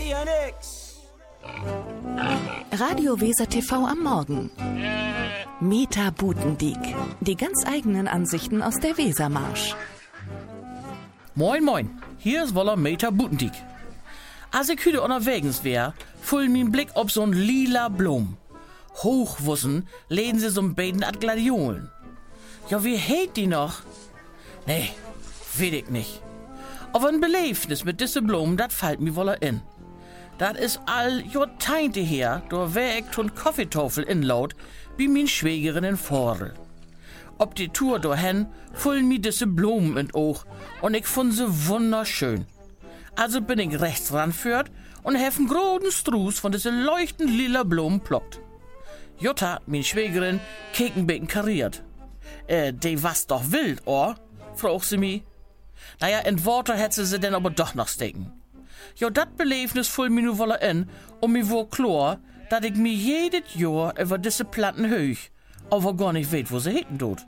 hier nix. Radio Weser TV am Morgen. Meta Butendiek. Die ganz eigenen Ansichten aus der Wesermarsch. Moin moin, hier ist Woller Meta Butendiek. Als ich heute unterwegs wär, fiel mein Blick auf so'n lila Blum. Hochwussen lehnen sie so'n beiden at Gladiolen. Ja, wie heet die noch? Nee, weet ich nicht. Aber ein Beleefnis mit diese Blumen, dat fällt mir woller in. Dat is all Jahrzehnte her, da wär ich ton Kaffeetafel inlaut, wie min Schwägerin in Vorl. Ob die Tour dahin, fullen mir diese Blumen in Oog und ich fand sie wunderschön. Also bin ich rechts ranführt und hef einen großen Struß von diese leuchtend lila Blumen plockt. Jutta, min Schwägerin, keek ein bisschen kariert. Die was doch wild, or? Fragt sie mi. Naja, in Worte hätte sie denn aber doch noch stecken. Jo, dat Beleefnis full mi nu wolle in, mi wo klar, dat ich mi jedes Jahr über diese Planten höch, aber gar nicht weet, wo sie heten tut.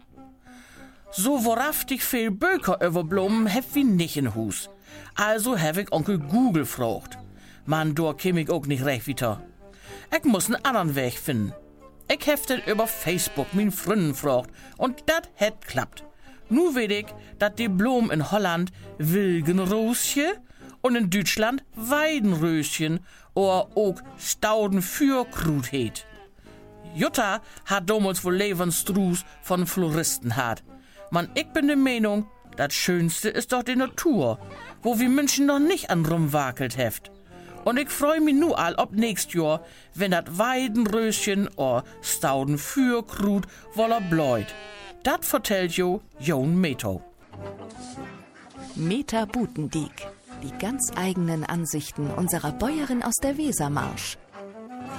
So wahrhaftig viel Böker über Blumen hef wie nicht in Hus. Also hef ich Onkel Google gefragt. Man, da käm ich auch nicht recht weiter. Ich muss einen anderen Weg finden. Ich hef den über Facebook min Fründen gefragt und dat het klappt. Nu weet ich, dat die Blumen in Holland Wilgenröschen und in Deutschland Weidenröschen oder auch Staudenfürkrut heet. Jutta hat damals wohl Lebensstruß von Floristen hat. Man, ich bin der Meinung, das Schönste ist doch die Natur, wo wir Menschen noch nicht an rumwakelt heft. Und ich freu mich nu all ob nächst Jahr, wenn dat Weidenröschen oder Staudenfürkrut woller bläut. Dat vertellt jo Jon Meto. Meta Butendiek. Die ganz eigenen Ansichten unserer Bäuerin aus der Wesermarsch.